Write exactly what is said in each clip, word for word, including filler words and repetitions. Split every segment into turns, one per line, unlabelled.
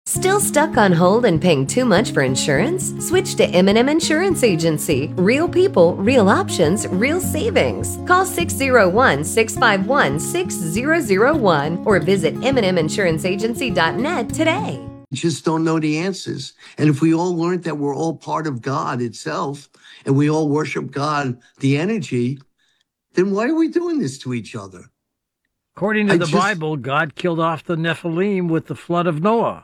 Still stuck on hold and paying too much for insurance? Switch to M and M Insurance Agency. Real people, real options, real savings. Call six oh one, six five one, six zero zero one or visit m and m insurance agency dot net today.
Just don't know the answers. And if we all learned that we're all part of God itself and we all worship God, the energy, then why are we doing this to each other?
According to
I
the
just-
Bible, God killed off the Nephilim with the flood of Noah.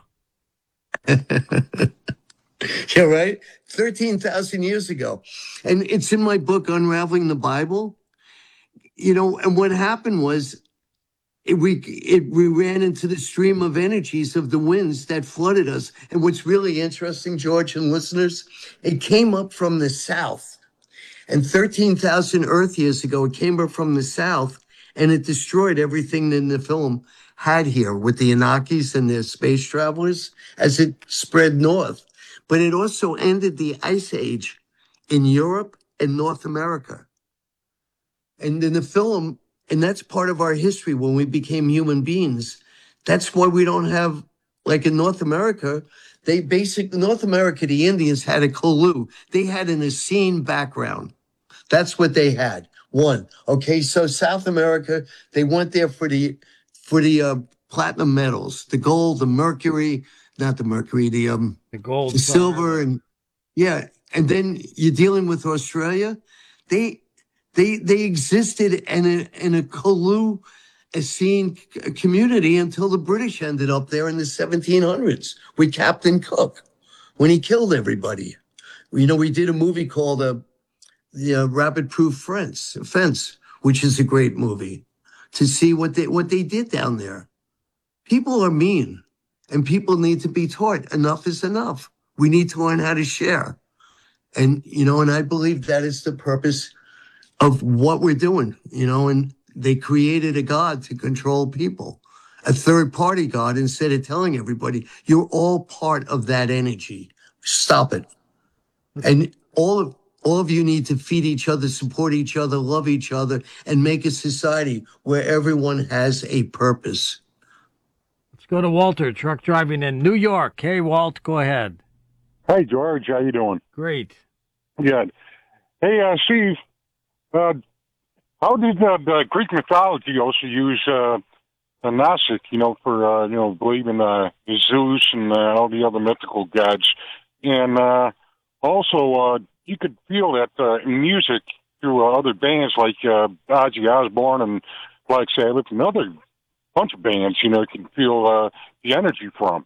Yeah, right? thirteen thousand years ago. And it's in my book, Unraveling the Bible. You know, and what happened was it, we, it, we ran into the stream of energies of the winds that flooded us. And what's really interesting, George and listeners, it came up from the south. And thirteen thousand Earth years ago, it came up from the south and it destroyed everything in the film had here with the Anunnakis and their space travelers as it spread north. But it also ended the Ice Age in Europe and North America. And in the film, and that's part of our history when we became human beings. That's why we don't have, like in North America, they basically, North America, the Indians had a Kulu. They had an Essene background. That's what they had. One. Okay, so South America, they went there for the for the uh, platinum metals, the gold, the mercury, not the mercury, the um,
The gold,
the silver, and yeah. And then you're dealing with Australia. They they they existed in a in a Kulu Essene community until the British ended up there in the seventeen hundreds with Captain Cook when he killed everybody. You know, we did a movie called uh, the uh, Rapid Proof Fence, Fence, which is a great movie, to see what they what they did down there. People are mean, and people need to be taught enough is enough. We need to learn how to share, and you know, and I believe that is the purpose of what we're doing. You know, and they created a God to control people, a third party God, instead of telling everybody you're all part of that energy. Stop it, and all of. All of you need to feed each other, support each other, love each other, and make a society where everyone has a purpose.
Let's go to Walter, truck driving in New York. Hey, Walt, go ahead.
Hey, George, how you doing?
Great.
Good. Hey, uh, Steve, uh, how did uh, the Greek mythology also use uh, the Gnostic, you know, for, uh, you know, believing uh, Zeus and uh, all the other mythical gods? And uh, also, uh, you could feel that uh, in music through uh, other bands like uh, Ozzy Osbourne and Black Sabbath and other bunch of bands, you know, you can feel uh, the energy from.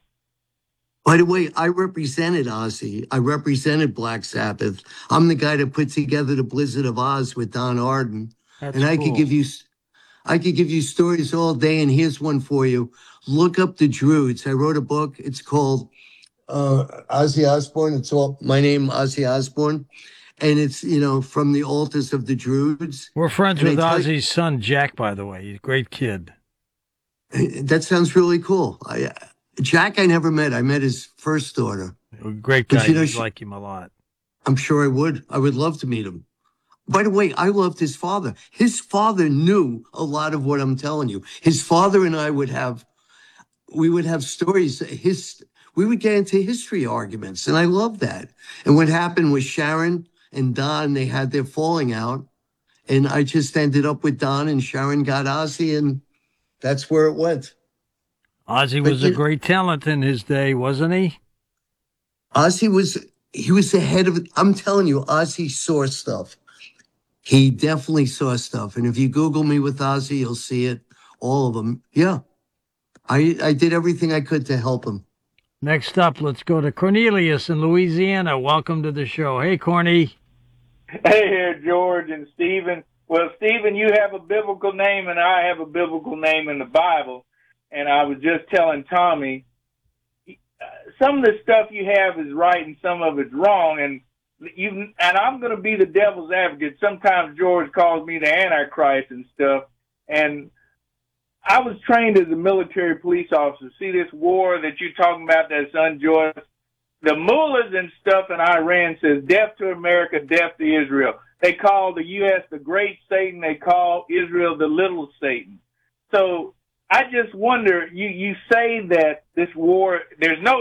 By the way, I represented Ozzy. I represented Black Sabbath. I'm the guy that put together the Blizzard of Oz with Don Arden.
That's
and I
cool.
could give you, I could give you stories all day. And here's one for you. Look up the Druids. I wrote a book. It's called uh, Ozzy Osbourne. It's all my name, Ozzy Osbourne. And it's, you know, from the altars of the Druids.
We're friends
And
with
I tell
Ozzy's son, Jack, by the way. He's a great kid.
you- That sounds really cool. I, Jack, I never met. I met his first daughter.
A great
But
guy.
you know,
You
she-
like him a lot.
I'm sure I would. I would love to meet him. By the way, I loved his father. His father knew a lot of what I'm telling you. His father and I would have, we would have stories. His, we would get into history arguments, and I love that. And what happened was Sharon and Don, they had their falling out, and I just ended up with Don, and Sharon got Ozzy, and that's where it went.
Ozzy
But
was a
you-
great talent in his day, wasn't he?
Ozzy was, he was ahead of it. I'm telling you, Ozzy saw stuff. He definitely saw stuff. And if you Google me with Ozzy, you'll see it. All of them. Yeah. I, I did everything I could to help him.
Next up, let's go to Cornelius in Louisiana. Welcome to the show. Hey, Corny.
Hey here, George and Stephen. Well, Stephen, you have a biblical name, and I have a biblical name in the Bible. And I was just telling Tommy, uh, some of the stuff you have is right and some of it's wrong. And you and I'm going to be the devil's advocate. Sometimes George calls me the Antichrist and stuff. And I was trained as a military police officer. See this war that you're talking about that's unjust? The mullahs and stuff in Iran says death to America, death to Israel. They call the U S the great Satan. They call Israel the little Satan. So I just wonder, you, you say that this war, there's no